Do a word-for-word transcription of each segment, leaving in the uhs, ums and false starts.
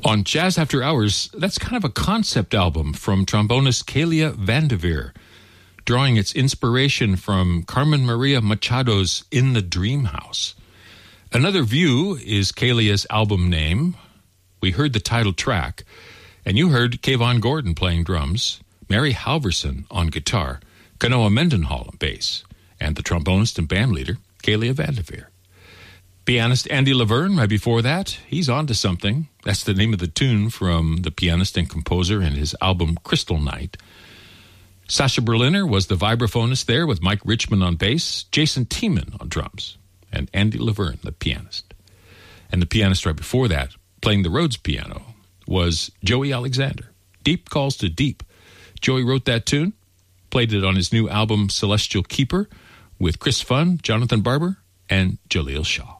On Jazz After Hours, that's kind of a concept album from trombonist Kalia Vanderveer, drawing its inspiration from Carmen Maria Machado's In the Dream House. Another View is Kalia's album name. We heard the title track, and you heard Kayvon Gordon playing drums, Mary Halverson on guitar, Kanoa Mendenhall on bass, and the trombonist and bandleader, Kalia Vanderveer. Pianist Andy Laverne, right before that, he's on to something. That's the name of the tune from the pianist and composer and his album Crystal Night. Sasha Berliner was the vibraphonist there with Mike Richmond on bass, Jason Tiemann on drums, and Andy Laverne, the pianist. And the pianist right before that, playing the Rhodes piano, was Joey Alexander. Deep Calls to Deep. Joey wrote that tune, played it on his new album Celestial Keeper with Chris Funn, Jonathan Barber, and Jaleel Shaw.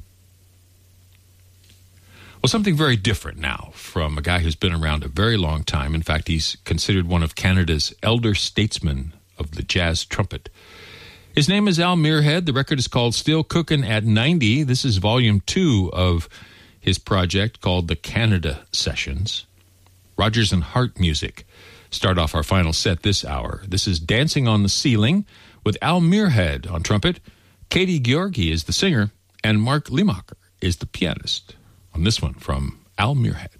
Well, something very different now from a guy who's been around a very long time. In fact, he's considered one of Canada's elder statesmen of the jazz trumpet. His name is Al Muirhead. The record is called Still Cookin' at ninety. This is volume two of his project called the Canada Sessions. Rodgers and Hart music start off our final set this hour. This is Dancing on the Ceiling with Al Muirhead on trumpet. Katie Georgi is the singer, and Mark Limacher is the pianist. On this one from Al Muirhead.